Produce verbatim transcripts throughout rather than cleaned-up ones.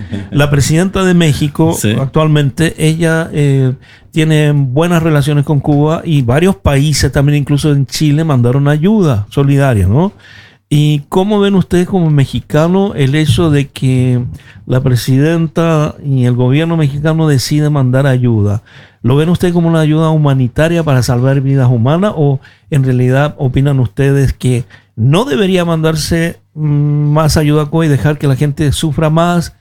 La presidenta de México, sí, actualmente, ella eh, tiene buenas relaciones con Cuba y varios países, también incluso en Chile, mandaron ayuda solidaria, ¿no? ¿Y cómo ven ustedes como mexicanos el hecho de que la presidenta y el gobierno mexicano deciden mandar ayuda? ¿Lo ven ustedes como una ayuda humanitaria para salvar vidas humanas o en realidad opinan ustedes que no debería mandarse más ayuda a Cuba y dejar que la gente sufra más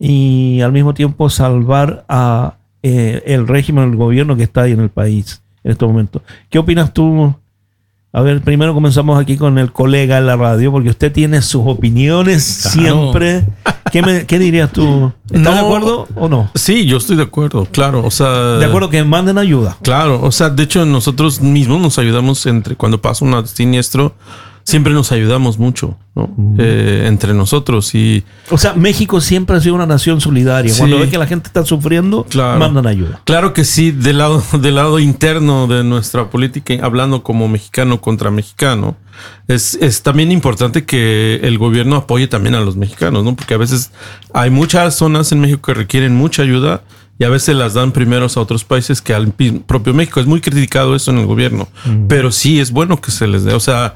y al mismo tiempo salvar a eh, el régimen, el gobierno que está ahí en el país en estos momentos? ¿Qué opinas tú? A ver, primero comenzamos aquí con el colega en la radio, porque usted tiene sus opiniones, claro, siempre. ¿Qué, me, ¿Qué dirías tú? ¿Estás no, de acuerdo o no? Sí, yo estoy de acuerdo, claro. O sea, de acuerdo que manden ayuda. Claro, o sea, de hecho nosotros mismos nos ayudamos entre cuando pasa un siniestro. Siempre nos ayudamos mucho, ¿no? Uh-huh. eh, entre nosotros y... O sea, México siempre ha sido una nación solidaria. Sí. Cuando ve que la gente está sufriendo, claro, mandan ayuda. Claro que sí, del lado, del lado interno de nuestra política, hablando como mexicano contra mexicano, es, es también importante que el gobierno apoye también a los mexicanos, ¿no? Porque a veces hay muchas zonas en México que requieren mucha ayuda y a veces las dan primeros a otros países que al propio México. Es muy criticado eso en el gobierno, uh-huh, pero sí es bueno que se les dé. O sea...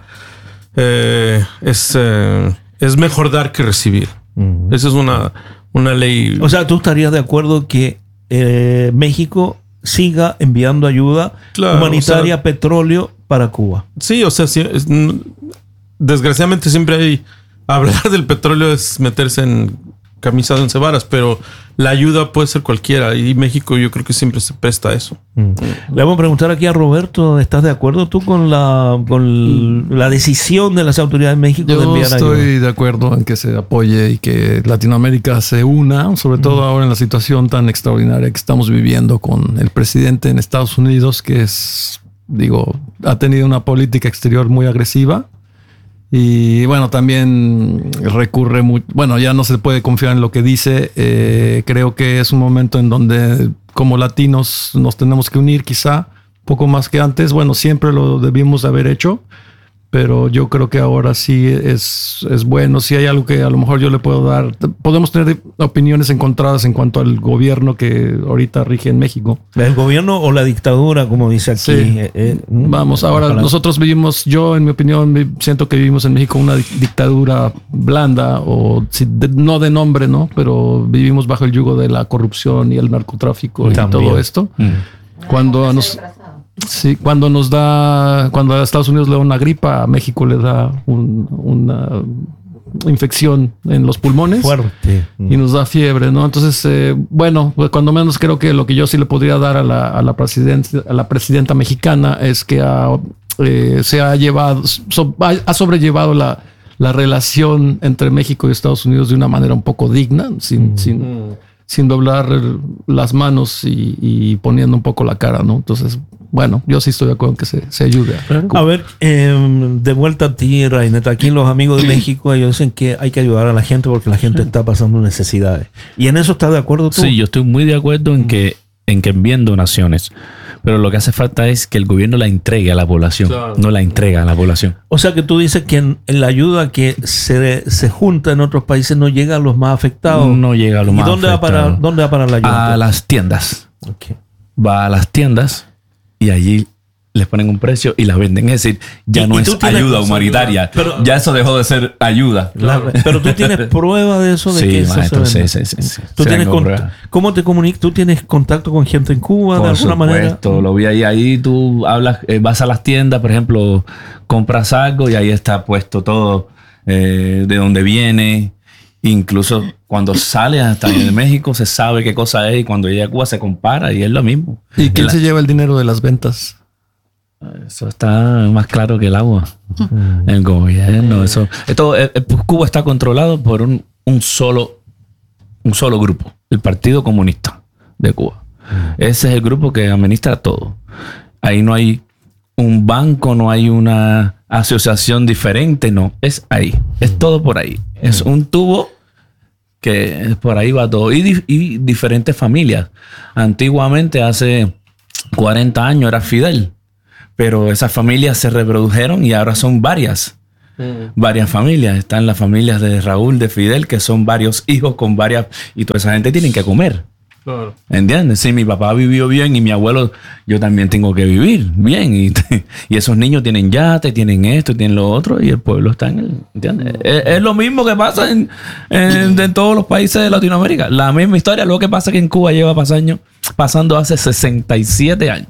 Eh, es, eh, es mejor dar que recibir. Uh-huh. Esa es una, una ley. O sea, ¿tú estarías de acuerdo que eh, México siga enviando ayuda, claro, humanitaria, o sea, petróleo para Cuba? Sí, o sea, sí, es, desgraciadamente siempre hay... Hablar del petróleo es meterse en camisa de once varas, pero la ayuda puede ser cualquiera y México yo creo que siempre se presta a eso. Mm. Le vamos a preguntar aquí a Roberto, ¿estás de acuerdo tú con la con la decisión de las autoridades de México yo de enviar ayuda? Yo estoy de acuerdo en que se apoye y que Latinoamérica se una, sobre todo mm. ahora en la situación tan extraordinaria que estamos viviendo con el presidente en Estados Unidos, que es, digo, ha tenido una política exterior muy agresiva. Y bueno, también recurre mucho, bueno, ya no se puede confiar en lo que dice. Eh, creo que es un momento en donde como latinos nos tenemos que unir quizá un poco más que antes. Bueno, siempre lo debimos haber hecho, pero yo creo que ahora sí es, es bueno. Si hay algo que a lo mejor yo le puedo dar, podemos tener opiniones encontradas en cuanto al gobierno que ahorita rige en México. ¿El gobierno o la dictadura, como dice aquí? Sí. Eh, eh, Vamos, ahora ojalá. Nosotros vivimos, yo en mi opinión siento que vivimos en México una dictadura blanda, o no de nombre, ¿no? Pero vivimos bajo el yugo de la corrupción y el narcotráfico y, y todo esto. Mm. Cuando nos... Sí, cuando nos da, cuando a Estados Unidos le da una gripa, a México le da un, una infección en los pulmones. Fuerte. Y nos da fiebre, ¿no? Entonces, eh, bueno, pues cuando menos creo que lo que yo sí le podría dar a la, a la, presidenta, a la presidenta mexicana es que ha, eh, se ha llevado, so, ha sobrellevado la, la relación entre México y Estados Unidos de una manera un poco digna, sin... Mm. sin sin doblar las manos y, y poniendo un poco la cara, ¿no? Entonces, bueno, yo sí estoy de acuerdo en que se, se ayude. A ver, eh, de vuelta a ti, Rainet. Aquí los amigos de México, ellos dicen que hay que ayudar a la gente porque la gente está pasando necesidades. ¿Y en eso estás de acuerdo tú? Sí, yo estoy muy de acuerdo en que, en que envíen donaciones. Pero lo que hace falta es que el gobierno la entregue a la población, claro, no la entrega a la población. O sea que tú dices que en, en la ayuda que se, se junta en otros países no llega a los más afectados. No llega a los más dónde afectados. Va para, ¿Dónde va para la ayuda? A las tiendas. Okay. Va a las tiendas y allí les ponen un precio y la venden. Es decir, ya y, no y es ayuda humanitaria. Pero, ya eso dejó de ser ayuda. Claro. Pero tú tienes prueba de eso, de sí, que eso maestro, se sí, sí, sí. ¿Tú tienes cont- ¿Cómo te comunicas? ¿Tú tienes contacto con gente en Cuba por de alguna supuesto, manera? Lo vi ahí. Ahí tú hablas, eh, vas a las tiendas, por ejemplo, compras algo y ahí está puesto todo, eh, de dónde viene. Incluso cuando sale hasta en México se sabe qué cosa es y cuando llega a Cuba se compara y es lo mismo. ¿Y quién la... se lleva el dinero de las ventas? Eso está más claro que el agua. Mm. El gobierno, eso. Esto, eh, Cuba está controlado por un, un solo, un solo grupo, el Partido Comunista de Cuba. Mm. Ese es el grupo que administra todo. Ahí no hay un banco, no hay una asociación diferente, no. Es ahí. Es todo por ahí. Mm. Es un tubo que por ahí va todo. Y, y diferentes familias. Antiguamente, hace cuarenta años, era Fidel. Pero esas familias se reprodujeron y ahora son varias. mm. varias familias. Están las familias de Raúl, de Fidel, que son varios hijos con varias... Y toda esa gente tienen que comer. Claro. ¿Entiendes? Si mi papá vivió bien y mi abuelo, yo también tengo que vivir bien. Y, y esos niños tienen yate, tienen esto, tienen lo otro, y el pueblo está en el... ¿Entiendes? Es, es lo mismo que pasa en, en, en todos los países de Latinoamérica. La misma historia. Lo que pasa es que en Cuba lleva pasando, pasando hace sesenta y siete años.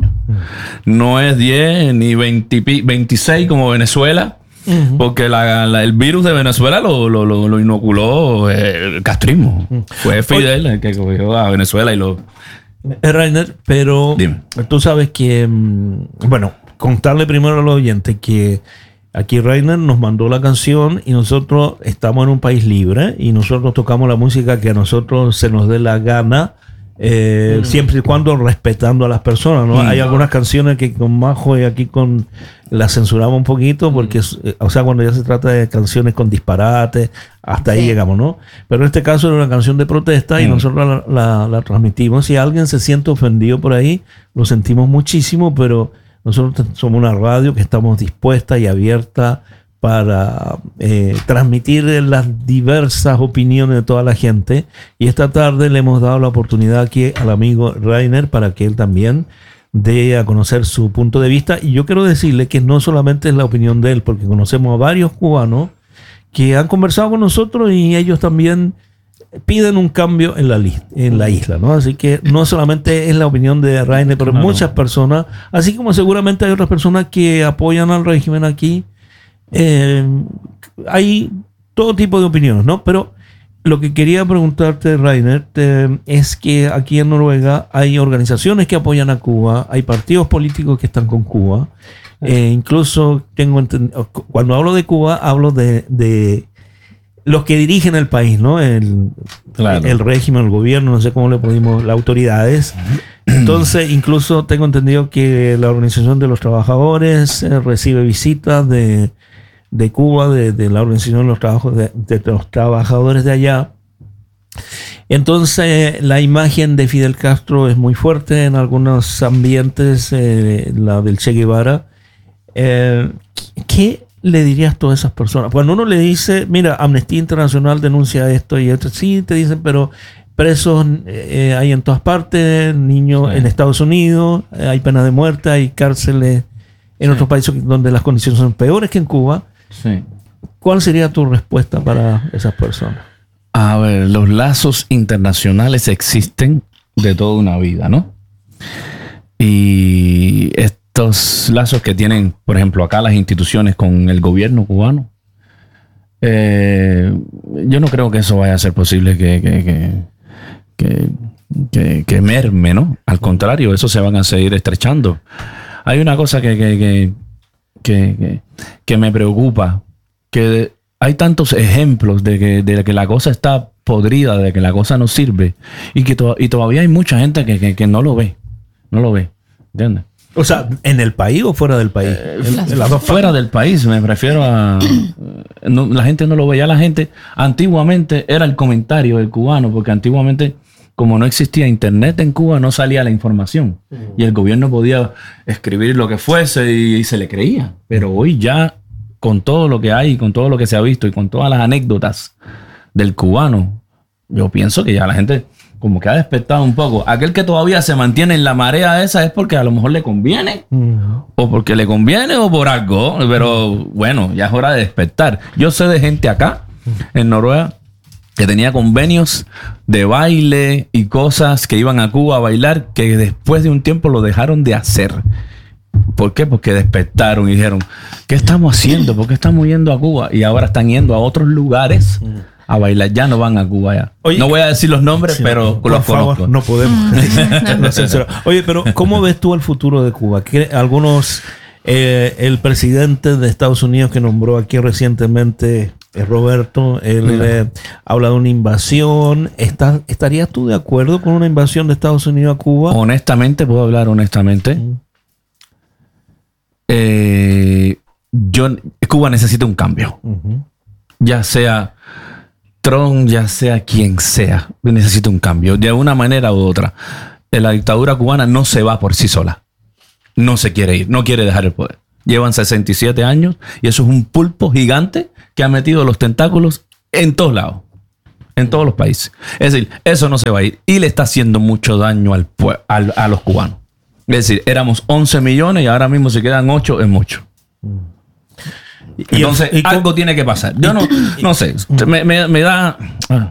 No es diez ni veinte, veintiséis como Venezuela. Uh-huh. Porque la, la, el virus de Venezuela lo, lo, lo, lo inoculó el castrismo. Uh-huh. Fue Fidel el que cogió a Venezuela y lo... Rainer, pero Dime. Tú sabes que... Bueno, contarle primero a los oyentes que aquí Rainer nos mandó la canción y nosotros estamos en un país libre y nosotros tocamos la música que a nosotros se nos dé la gana. Eh, mm. Siempre y cuando respetando a las personas, ¿no? Mm. Hay algunas canciones que con Majo y aquí con las censuramos un poquito porque, mm. o sea, cuando ya se trata de canciones con disparate, hasta sí. ahí llegamos, ¿no? Pero en este caso era una canción de protesta y mm. nosotros la, la, la transmitimos. Si alguien se siente ofendido por ahí, lo sentimos muchísimo, pero nosotros somos una radio que estamos dispuesta y abierta para eh, transmitir las diversas opiniones de toda la gente. Y esta tarde le hemos dado la oportunidad aquí al amigo Rainer para que él también dé a conocer su punto de vista. Y yo quiero decirle que no solamente es la opinión de él, porque conocemos a varios cubanos que han conversado con nosotros y ellos también piden un cambio en la, en la isla, ¿no? Así que no solamente es la opinión de Rainer, pero claro. muchas personas, así como seguramente hay otras personas que apoyan al régimen aquí. Eh, hay todo tipo de opiniones, ¿no? Pero lo que quería preguntarte, Rainer, eh, es que aquí en Noruega hay organizaciones que apoyan a Cuba, hay partidos políticos que están con Cuba. Eh, incluso tengo entendido, cuando hablo de Cuba, hablo de, de los que dirigen el país, ¿no? El, claro. el régimen, el gobierno, no sé cómo le ponemos, las autoridades. Entonces, incluso tengo entendido que la Organización de los Trabajadores eh, recibe visitas de de Cuba, de, de la Organización de los, trabajos de, de los Trabajadores de allá. Entonces, la imagen de Fidel Castro es muy fuerte en algunos ambientes, eh, la del Che Guevara. Eh, ¿Qué le dirías a todas esas personas? Cuando uno le dice, mira, Amnistía Internacional denuncia esto y esto, sí, te dicen, pero presos eh, hay en todas partes, niños sí. en Estados Unidos, eh, hay pena de muerte, hay cárceles en sí. otros países donde las condiciones son peores que en Cuba. Sí. ¿Cuál sería tu respuesta para esas personas? A ver, los lazos internacionales existen de toda una vida, ¿no? Y estos lazos que tienen, por ejemplo, acá las instituciones con el gobierno cubano, eh, yo no creo que eso vaya a ser posible que, que, que, que, que, que merme, ¿no? Al contrario, eso se van a seguir estrechando. Hay una cosa que... que, que Que, que, que me preocupa, que hay tantos ejemplos de que, de que la cosa está podrida, de que la cosa no sirve y que to- y todavía hay mucha gente que, que, que no lo ve, no lo ve, ¿entiendes? O sea, ¿en el país o fuera del país? Eh, en, en las dos fuera del país, me refiero a... No, la gente no lo ve, ya la gente... Antiguamente era el comentario del cubano, porque antiguamente... Como no existía internet en Cuba, no salía la información. Uh-huh. Y el gobierno podía escribir lo que fuese y, y se le creía. Pero hoy ya, con todo lo que hay, con todo lo que se ha visto y con todas las anécdotas del cubano, yo pienso que ya la gente como que ha despertado un poco. Aquel que todavía se mantiene en la marea esa es porque a lo mejor le conviene. Uh-huh. O porque le conviene o por algo. Pero bueno, ya es hora de despertar. Yo sé de gente acá, uh-huh. en Noruega, que tenía convenios de baile y cosas que iban a Cuba a bailar, que después de un tiempo lo dejaron de hacer. ¿Por qué? Porque despertaron y dijeron, ¿qué estamos haciendo? ¿Por qué estamos yendo a Cuba? Y ahora están yendo a otros lugares a bailar. Ya no van a Cuba ya. Oye, no voy a decir los nombres, sí, pero por los favor, conozco. No podemos. Oye, pero ¿cómo ves tú el futuro de Cuba? ¿Qué, algunos... Eh, el presidente de Estados Unidos que nombró aquí recientemente, eh, Roberto, él eh, habla de una invasión. ¿Está, ¿Estarías tú de acuerdo con una invasión de Estados Unidos a Cuba? Honestamente, puedo hablar honestamente. Mm. Eh, yo, Cuba necesita un cambio. Uh-huh. Ya sea Trump, ya sea quien sea, necesita un cambio. De una manera u otra. La dictadura cubana no se va por sí sola. No se quiere ir, no quiere dejar el poder. Llevan sesenta y siete años y eso es un pulpo gigante que ha metido los tentáculos en todos lados, en todos los países. Es decir, eso no se va a ir y le está haciendo mucho daño al, al, a los cubanos. Es decir, éramos once millones y ahora mismo se quedan ocho, es mucho. Entonces, y, y, algo y, tiene que pasar. Yo no, no sé, me, me, me da... Ah.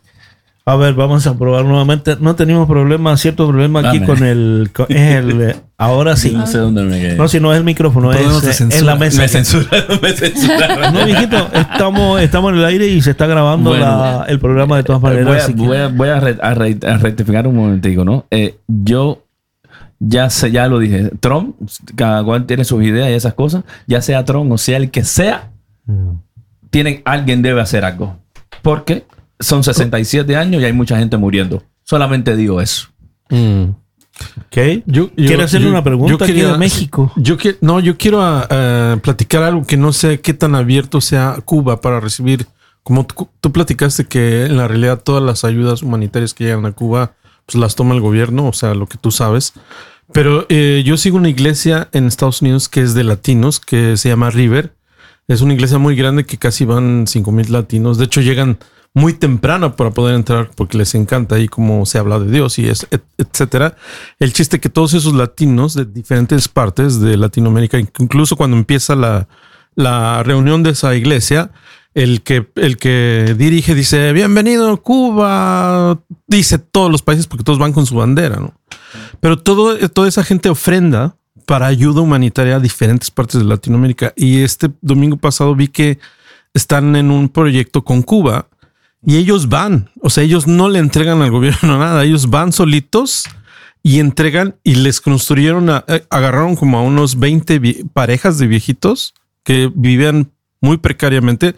A ver, vamos a probar nuevamente. No tenemos problema, cierto problema aquí Dame. con el... Con, es el ahora sí. No sé dónde me quedé. No, si no es el micrófono, es, es la mesa. Me censuraron, me censuraron. No, viejito, estamos, estamos en el aire y se está grabando bueno, la, el programa de todas maneras. Voy a, voy a, voy a, re, a, re, a rectificar un momentico, ¿no? Eh, yo ya sé, ya lo dije. Trump, cada cual tiene sus ideas y esas cosas. Ya sea Trump o sea el que sea, mm. tiene, alguien debe hacer algo. Porque son sesenta y siete años y hay mucha gente muriendo. Solamente digo eso. Mm. Okay. Yo, yo, quiero hacerle yo, una pregunta yo quería, aquí de México. Yo que, no, yo quiero uh, platicar algo que no sé qué tan abierto sea Cuba para recibir. Como tú, tú platicaste que en la realidad todas las ayudas humanitarias que llegan a Cuba pues las toma el gobierno, o sea, lo que tú sabes. Pero eh, yo sigo una iglesia en Estados Unidos que es de latinos, que se llama River. Es una iglesia muy grande que casi van cinco mil latinos. De hecho, llegan muy temprano para poder entrar porque les encanta ahí cómo se habla de Dios y es, et, etcétera. El chiste que todos esos latinos de diferentes partes de Latinoamérica, incluso cuando empieza la, la reunión de esa iglesia, el que, el que dirige dice, bienvenido Cuba, dice todos los países porque todos van con su bandera, ¿no? Pero todo, toda esa gente ofrenda para ayuda humanitaria a diferentes partes de Latinoamérica. Y este domingo pasado vi que están en un proyecto con Cuba. Y ellos van, o sea, ellos no le entregan al gobierno nada, ellos van solitos y entregan y les construyeron, a, agarraron como a unos veinte vie- parejas de viejitos que vivían muy precariamente.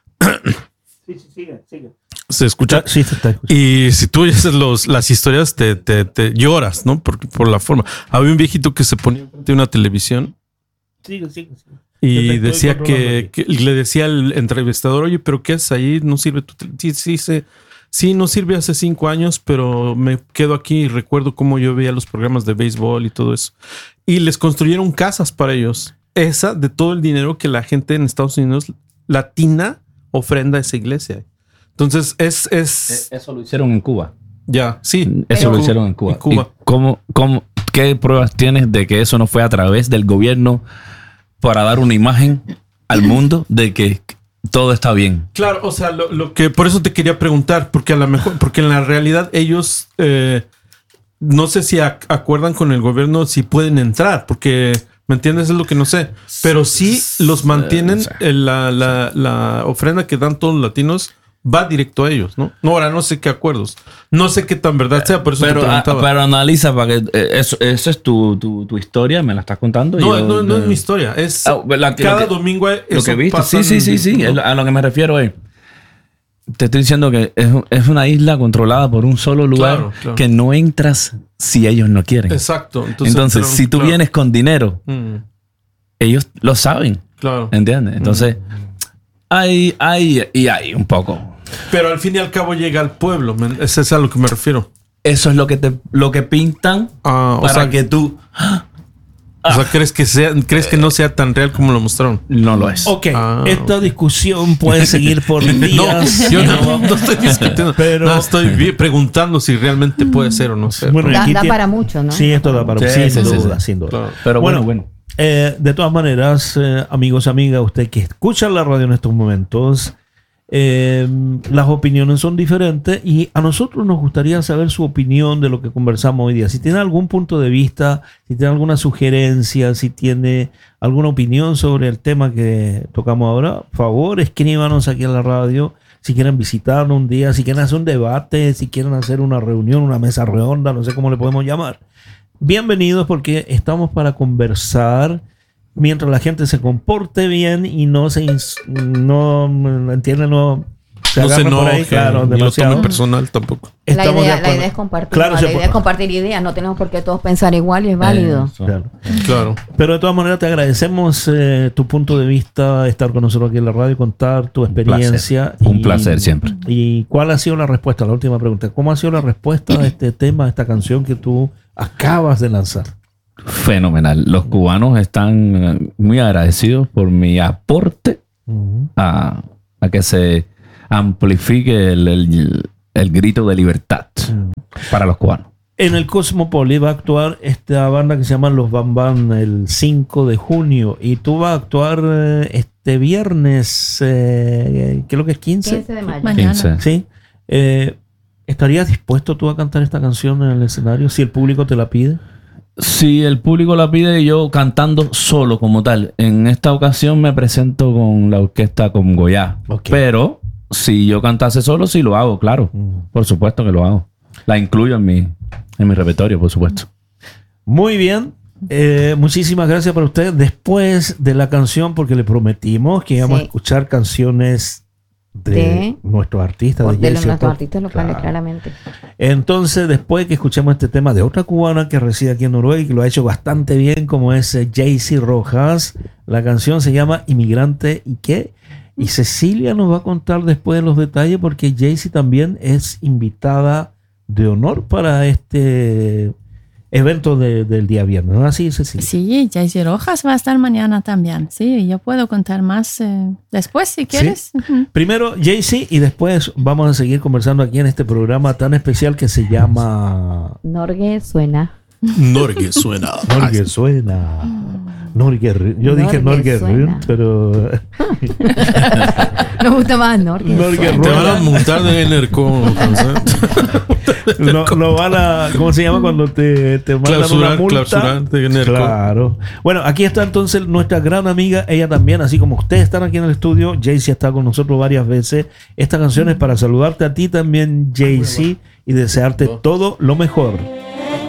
Sí, sí, sigue, sigue. ¿Se escucha? Sí, se está escuchando. Y si tú oyes los, las historias, te, te, te lloras, ¿no? Por, por la forma. Había un viejito que se ponía frente a una televisión. Sigue, sigue, sigue. Y decía que, que le decía al entrevistador, oye, pero ¿qué haces ahí? No sirve tu tele-". Sí, sí, sí, sí, no sirve hace cinco años, pero me quedo aquí y recuerdo cómo yo veía los programas de béisbol y todo eso. Y les construyeron casas para ellos. Esa de todo el dinero que la gente en Estados Unidos latina ofrenda a esa iglesia. Entonces es... es Eso lo hicieron en Cuba. Ya, sí. Eso lo hicieron en Cuba. En Cuba. ¿Y cómo, cómo, qué pruebas tienes de que eso no fue a través del gobierno para dar una imagen al mundo de que todo está bien? Claro, o sea, lo, lo que por eso te quería preguntar, porque a lo mejor, porque en la realidad ellos eh, no sé si ac- acuerdan con el gobierno si pueden entrar, porque ¿me entiendes? Es lo que no sé, pero sí los mantienen. La, la, la ofrenda que dan todos los latinos va directo a ellos, ¿no? No, ahora no sé qué acuerdos. No sé qué tan verdad sea, por eso pero, te preguntaba. Pero analiza, para que eh, eso, eso es tu, tu, tu historia, me la estás contando. No, yo, no, no, no es mi historia. Es ah, la, cada que, domingo eso lo que viste. Sí, sí, sí, sí. ¿No? A lo que me refiero es, te estoy diciendo que es, es una isla controlada por un solo lugar, claro, claro, que no entras si ellos no quieren. Exacto. Entonces, Entonces pero, si tú claro. vienes con dinero, mm. ellos lo saben. Claro. ¿Entiendes? Entonces, mm. hay, hay y hay un poco. Pero al fin y al cabo llega al pueblo. Ese es a lo que me refiero. Eso es lo que te lo que pintan ah, para o sea, que tú... Ah, o sea, ¿crees que, sea, ¿crees que no sea tan real como lo mostraron? No lo es. Ok, ah, esta okay. discusión puede seguir por días. No, yo no, no estoy discutiendo. Pero no, estoy preguntando si realmente puede ser o no ser. Bueno, da, da para mucho, ¿no? Sí, esto da para mucho. Sí, sí, sin, sí, duda, sí. sin duda. Claro. Pero bueno, bueno. bueno. Eh, de todas maneras, eh, amigos, amigas, usted que escucha la radio en estos momentos, eh, las opiniones son diferentes y a nosotros nos gustaría saber su opinión de lo que conversamos hoy día. Si tiene algún punto de vista, si tiene alguna sugerencia, si tiene alguna opinión sobre el tema que tocamos ahora, por favor, escríbanos aquí en la radio. Si quieren visitarnos un día, si quieren hacer un debate, si quieren hacer una reunión, una mesa redonda, no sé cómo le podemos llamar. Bienvenidos, porque estamos para conversar mientras la gente se comporte bien y no se ins- no entiende, no se no se agarra por ahí, enoje, claro, no lo tome personal tampoco. La idea, la idea es compartir, claro, no, la idea es compartir ideas, no tenemos por qué todos pensar igual y es válido. Eh, claro. claro. Pero de todas maneras te agradecemos eh, tu punto de vista, estar con nosotros aquí en la radio, contar tu experiencia. Un placer, y, Un placer siempre. ¿Y cuál ha sido la respuesta? La última pregunta. ¿Cómo ha sido la respuesta a este tema, a esta canción que tú acabas de lanzar? fenomenal. Los cubanos están muy agradecidos por mi aporte uh-huh. a, a que se amplifique el, el, el grito de libertad uh-huh. para los cubanos. En el Cosmopolis va a actuar esta banda que se llama Los Bam Bam el cinco de junio y tú vas a actuar eh, este viernes, eh, creo que es quince. quince de mayo. Mañana. quince. Sí. Eh, ¿Estarías dispuesto tú a cantar esta canción en el escenario si el público te la pide? Si el público la pide, yo cantando solo como tal. En esta ocasión me presento con la orquesta con Goya. Okay. Pero si yo cantase solo, sí lo hago, claro. Mm. Por supuesto que lo hago. La incluyo en mi, en mi repertorio, por supuesto. Muy bien. Eh, muchísimas gracias para usted. Después de la canción, porque le prometimos que íbamos sí. a escuchar canciones de, de nuestros artistas. De, de los, nuestros artistas locales, claro. claramente. Entonces, después que escuchemos este tema de otra cubana que reside aquí en Noruega y que lo ha hecho bastante bien, como es eh, Jaycee Rojas, la canción se llama Inmigrante y qué. Y Cecilia nos va a contar después los detalles porque Jaycee también es invitada de honor para este evento de, del día viernes, ¿no? Así, Cecilia. Sí, Jaycee Rojas va a estar mañana también. Sí, yo puedo contar más eh, después si quieres. ¿Sí? Uh-huh. Primero Jaycee y después vamos a seguir conversando aquí en este programa tan especial que se llama Norge Suena. Norge Suena. Norge Suena. Norge, yo dije Norge Run, pero nos gusta más Norge. Norge Te van a montar de Enerco. no, no van a, ¿cómo se llama cuando te, te mandan clausurar, una multa? Clausurar de Enerco. Claro. Bueno, aquí está entonces nuestra gran amiga, ella también, así como ustedes están aquí en el estudio, Jaycee está con nosotros varias veces. Esta canción es para saludarte a ti también, Jaycee, y desearte todo lo mejor.